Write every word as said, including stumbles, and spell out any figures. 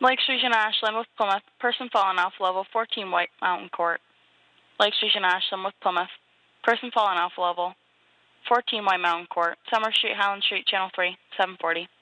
Lake Street and Ashland with Plymouth. Person fallen off level fourteen White Mountain Court. Lake Street and Ashland with Plymouth. Person fallen off level fourteen White Mountain Court. Summer Street, Highland Street, Channel three, seven forty.